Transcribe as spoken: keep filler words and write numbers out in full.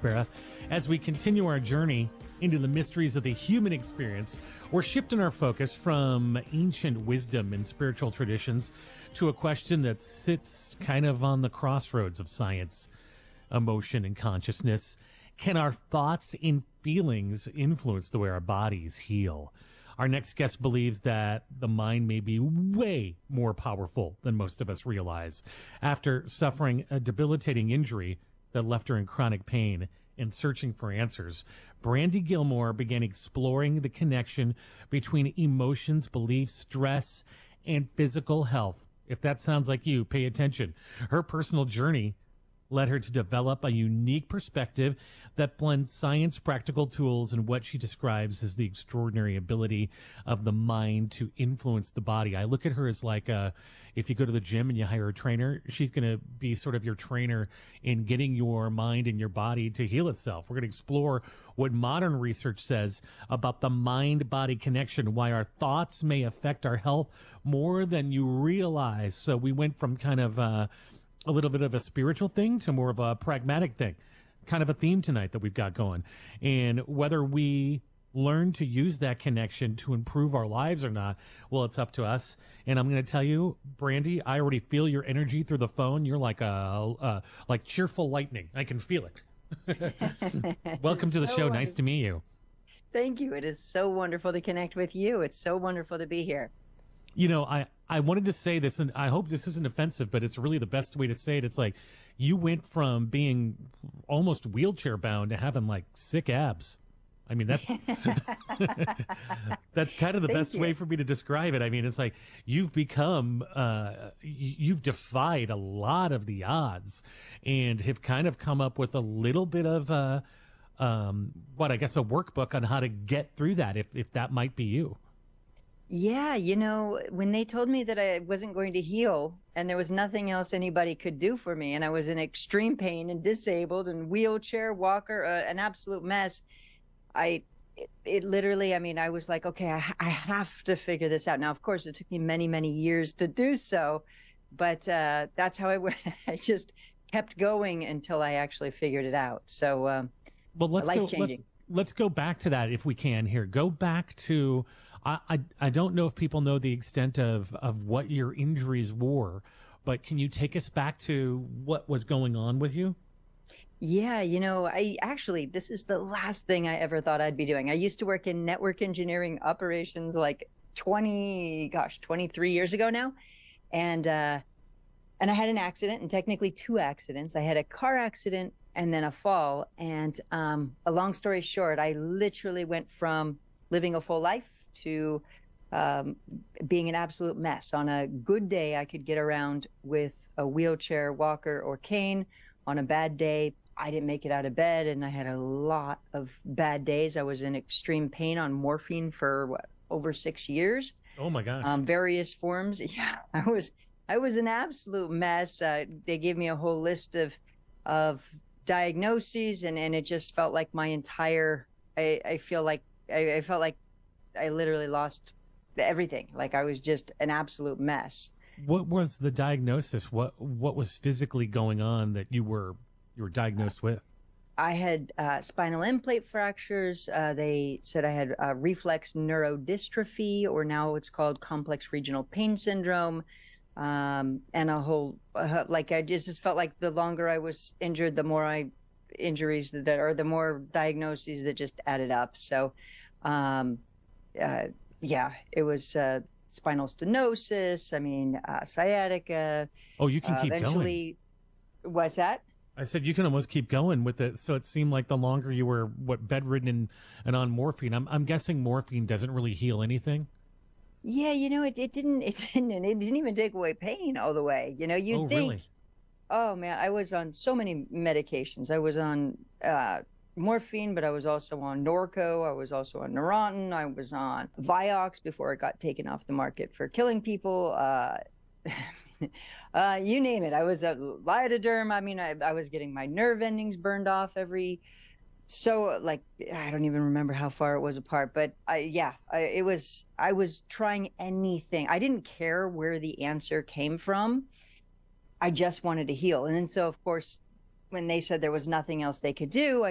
Prospera. As we continue our journey into the mysteries of the human experience, we're shifting our focus from ancient wisdom and spiritual traditions to a question that sits kind of on the crossroads of science, emotion, and consciousness. Can our thoughts and feelings influence the way our bodies heal? Our next guest believes that the mind may be way more powerful than most of us realize. After suffering a debilitating injury that left her in chronic pain and searching for answers, Brandy Gilmore began exploring the connection between emotions, beliefs, stress, and physical health. If that sounds like you, pay attention. Her personal journey led her to develop a unique perspective that blends science, practical tools, and what she describes as the extraordinary ability of the mind to influence the body. I look at her as like, uh, if you go to the gym and you hire a trainer, she's going to be sort of your trainer in getting your mind and your body to heal itself. We're going to explore what modern research says about the mind-body connection, why our thoughts may affect our health more than you realize. So we went from kind of, uh, a little bit of a spiritual thing to more of a pragmatic thing, kind of a theme tonight that we've got going. And whether we learn to use that connection to improve our lives or not, well, it's up to us. And I'm going to tell you, Brandy, I already feel your energy through the phone. You're like a, uh, like cheerful lightning. I can feel it. Welcome to the so show. wonderful. Nice to meet you. Thank you. It is so wonderful to connect with you. It's so wonderful to be here. You know, I, I wanted to say this, and I hope this isn't offensive, but it's really the best way to say it. It's like you went from being almost wheelchair bound to having like sick abs. I mean, that's that's kind of the Thank best you. way for me to describe it. I mean, it's like you've become, uh, you've defied a lot of the odds and have kind of come up with a little bit of, uh, um, what I guess a workbook on how to get through that, if if that might be you. Yeah, you know, when they told me that I wasn't going to heal and there was nothing else anybody could do for me, and I was in extreme pain and disabled and wheelchair, walker, uh, an absolute mess, I, it, it literally, I mean, I was like, okay, I, I have to figure this out. Now, of course, it took me many, many years to do so, but uh, that's how I went. I just kept going until I actually figured it out. So, um, well, let's life go, changing. let, let's go back to that if we can here. Go back to, I, I, I don't know if people know the extent of, of what your injuries were, but can you take us back to what was going on with you? Yeah, you know, I actually, this is the last thing I ever thought I'd be doing. I used to work in network engineering operations like twenty, gosh, twenty-three years ago now. And, uh, and I had an accident, and technically two accidents. I had a car accident and then a fall. And, um, a long story short, I literally went from living a full life to, um, being an absolute mess. On a good day, I could get around with a wheelchair, walker, or cane. On a bad day, I didn't make it out of bed, and I had a lot of bad days. I was in extreme pain on morphine for what, over six years. Oh my gosh. Um, various forms. Yeah, I was, I was an absolute mess. Uh, they gave me a whole list of, of diagnoses, and, and it just felt like my entire, I, I feel like, I, I felt like I literally lost everything. Like I was just an absolute mess. What was the diagnosis? What, what was physically going on that you were, you were diagnosed with? I had uh, spinal end plate fractures. Uh, they said I had uh, reflex neurodystrophy, or now it's called complex regional pain syndrome. Um, and a whole, uh, like I just, just felt like the longer I was injured, the more I injuries that are, the more diagnoses that just added up. So, um, uh, yeah, it was, uh, spinal stenosis. I mean, uh, sciatica. Oh, you can uh, keep eventually, going. What's that? I said you can almost keep going with it. So it seemed like the longer you were what bedridden and, and on morphine, I'm I'm guessing morphine doesn't really heal anything. Yeah, you know, it, it didn't it didn't and it didn't even take away pain all the way. You know, you'd Oh, think, really? oh man, I was on so many medications. I was on uh morphine, but I was also on Norco. I was also on Neurontin. I was on Vioxx before it got taken off the market for killing people. Uh, uh, you name it. I was at Lidoderm. I mean, I, I was getting my nerve endings burned off every. So like, I don't even remember how far it was apart, but I, yeah, I, it was, I was trying anything. I didn't care where the answer came from. I just wanted to heal. And then so of course, when they said there was nothing else they could do, I